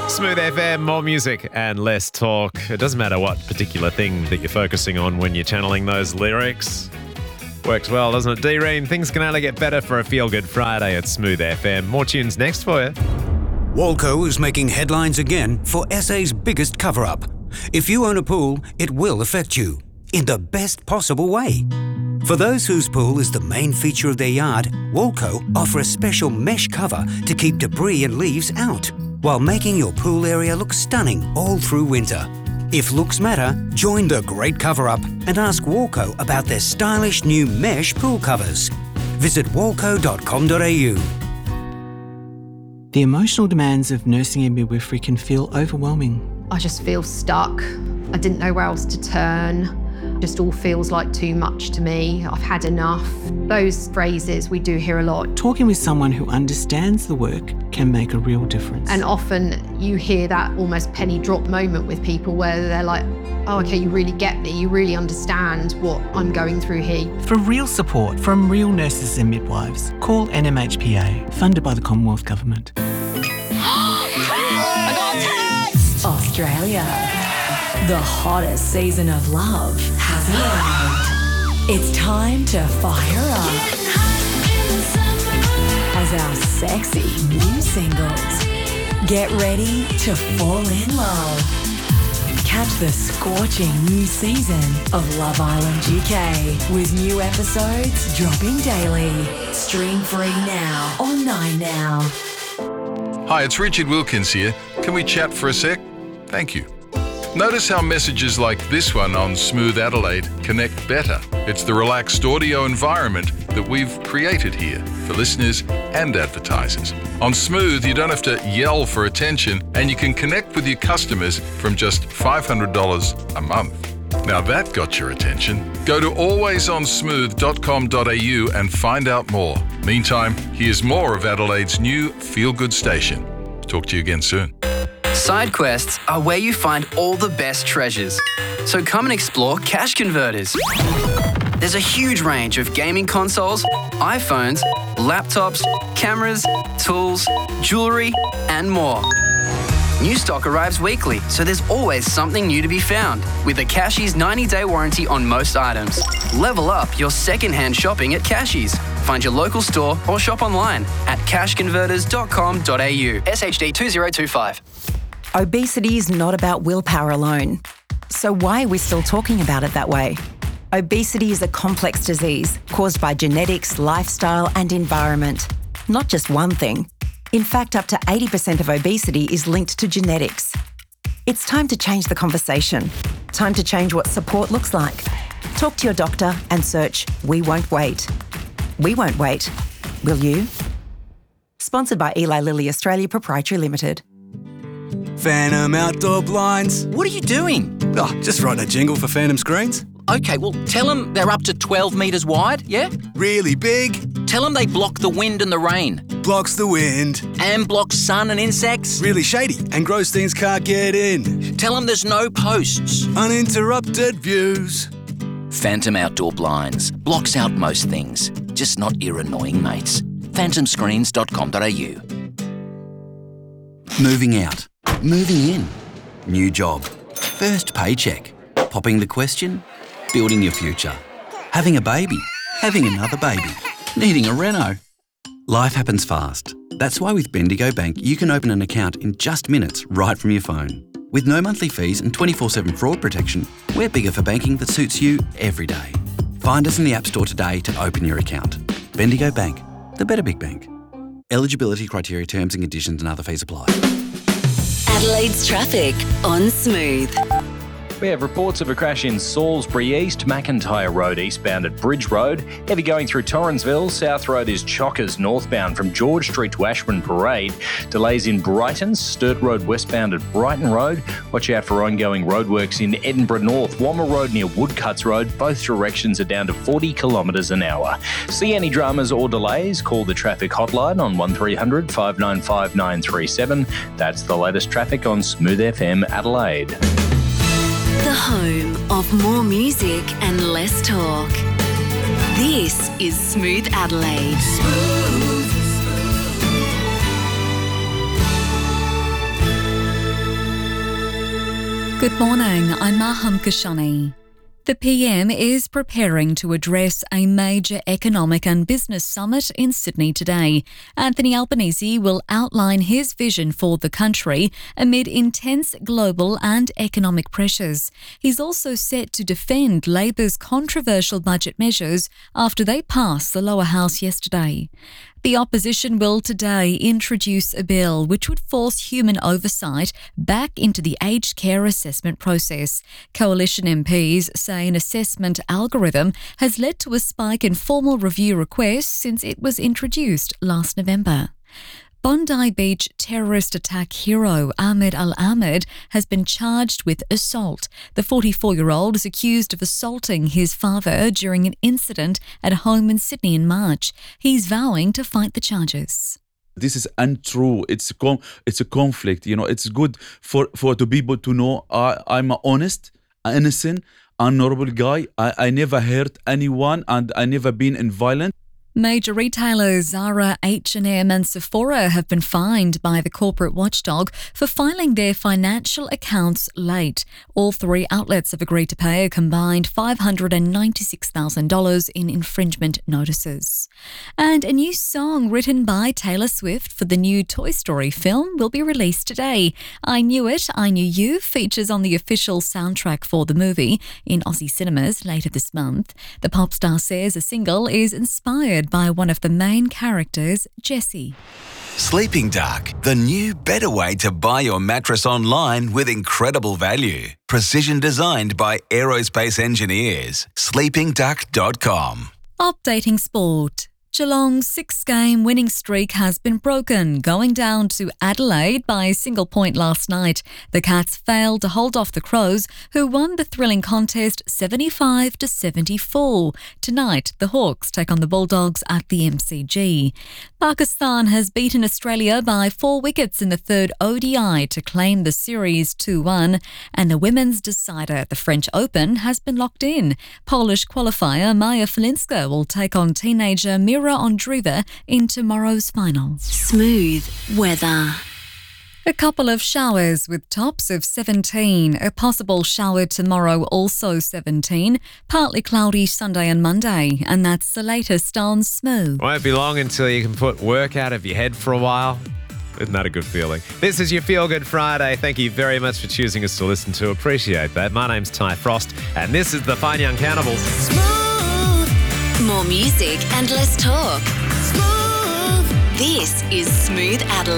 Smooth FM, more music and less talk. It doesn't matter what particular thing that you're focusing on when you're channeling those lyrics. Works well, doesn't it, D-Reen? Things can only get better for a feel-good Friday at Smooth FM. More tunes next for you. Walco is making headlines again for SA's biggest cover-up. If you own a pool, it will affect you in the best possible way. For those whose pool is the main feature of their yard, Walco offer a special mesh cover to keep debris and leaves out, while making your pool area look stunning all through winter. If looks matter, join the great cover-up and ask Walco about their stylish new mesh pool covers. Visit walco.com.au. The emotional demands of nursing and midwifery can feel overwhelming. I just feel stuck. I didn't know where else to turn. Just all feels like too much to me. I've had enough. Those phrases we do hear a lot. Talking with someone who understands the work can make a real difference. And often you hear that almost penny drop moment with people where they're like, oh, okay, you really get me. You really understand what I'm going through here. For real support from real nurses and midwives, call NMHPA, funded by the Commonwealth Government. I got a text! Australia. The hottest season of love has arrived. It's time to fire up as our sexy new singles get ready to fall in love. Catch the scorching new season of Love Island UK with new episodes dropping daily. Stream free now on 9Now. Hi, it's Richard Wilkins here. Can we chat for a sec? Thank you. Notice how messages like this one on Smooth Adelaide connect better. It's the relaxed audio environment that we've created here for listeners and advertisers. On Smooth, you don't have to yell for attention, and you can connect with your customers from just $500 a month. Now that got your attention. Go to alwaysonsmooth.com.au and find out more. Meantime, here's more of Adelaide's new feel-good station. Talk to you again soon. Side quests are where you find all the best treasures. So come and explore Cash Converters. There's a huge range of gaming consoles, iPhones, laptops, cameras, tools, jewellery, and more. New stock arrives weekly, so there's always something new to be found. With a Cashies 90-day warranty on most items. Level up your second-hand shopping at Cashies. Find your local store or shop online at cashconverters.com.au. SHD 2025. Obesity is not about willpower alone. So why are we still talking about it that way? Obesity is a complex disease caused by genetics, lifestyle, and environment. Not just one thing. In fact, up to 80% of obesity is linked to genetics. It's time to change the conversation. Time to change what support looks like. Talk to your doctor and search We Won't Wait. We won't wait. Will you? Sponsored by Eli Lilly Australia Proprietary Limited. Phantom Outdoor Blinds. What are you doing? Oh, just writing a jingle for Phantom Screens. Okay, well, tell them they're up to 12 metres wide, yeah? Really big. Tell them they block the wind and the rain. Blocks the wind. And blocks sun and insects. Really shady and gross things can't get in. Tell them there's no posts. Uninterrupted views. Phantom Outdoor Blinds. Blocks out most things. Just not your annoying mates. phantomscreens.com.au. Moving out. Moving in. New job. First paycheck. Popping the question. Building your future. Having a baby. Having another baby. Needing a reno. Life happens fast. That's why with Bendigo Bank you can open an account in just minutes right from your phone. With no monthly fees and 24/7 fraud protection, we're bigger for banking that suits you every day. Find us in the App Store today to open your account. Bendigo Bank, the better big bank. Eligibility criteria, terms and conditions and other fees apply. Adelaide's traffic on Smooth. We have reports of a crash in Salisbury East, McIntyre Road eastbound at Bridge Road. Heavy going through Torrensville. South Road is Chockers northbound from George Street to Ashburn Parade. Delays in Brighton, Sturt Road westbound at Brighton Road. Watch out for ongoing roadworks in Edinburgh North, Wammer Road near Woodcuts Road. Both directions are down to 40 kilometres an hour. See any dramas or delays? Call the traffic hotline on 1300 595 937. That's the latest traffic on Smooth FM Adelaide. The home of more music and less talk. This is Smooth Adelaide. Smooth. 9 Good morning, I'm Maham Kashani. The PM is preparing to address a major economic and business summit in Sydney today. Anthony Albanese will outline his vision for the country amid intense global and economic pressures. He's also set to defend Labor's controversial budget measures after they passed the lower house yesterday. The opposition will today introduce a bill which would force human oversight back into the aged care assessment process. Coalition MPs say an assessment algorithm has led to a spike in formal review requests since it was introduced last November. Bondi Beach terrorist attack hero Ahmed Al-Ahmed has been charged with assault. The 44-year-old is accused of assaulting his father during an incident at a home in Sydney in March. He's vowing to fight the charges. This is untrue. It's a conflict. You know, it's good for the people to know I'm an honest, innocent, honorable guy. I never hurt anyone and I never been in violence. Major retailers Zara, H&M and Sephora have been fined by the corporate watchdog for filing their financial accounts late. All three outlets have agreed to pay a combined $596,000 in infringement notices. And a new song written by Taylor Swift for the new Toy Story film will be released today. I Knew It, I Knew You features on the official soundtrack for the movie in Aussie cinemas later this month. The pop star says the single is inspired by one of the main characters, Jessie. Sleeping Dark, the new, better way to buy your mattress online with incredible value. Precision designed by aerospace engineers. sleepingduck.com. Updating sport. Geelong's 6-game winning streak has been broken, going down to Adelaide by a single point last night. The Cats failed to hold off the Crows, who won the thrilling contest 75-74. Tonight, the Hawks take on the Bulldogs at the MCG. Pakistan has beaten Australia by 4 wickets in the third ODI to claim the series 2-1, and the women's decider at the French Open has been locked in. Polish qualifier Maja Flinska will take on teenager Mira Andreeva in tomorrow's final. Smooth weather. A couple of showers with tops of 17. A possible shower tomorrow, also 17. Partly cloudy Sunday and Monday. And that's the latest on Smooth. Won't be long until you can put work out of your head for a while. Isn't that a good feeling? This is your Feel Good Friday. Thank you very much for choosing us to listen to. Appreciate that. My name's Ty Frost, and this is the Fine Young Cannibals. Smooth. More music and less talk. Smooth. This is Smooth Adelaide.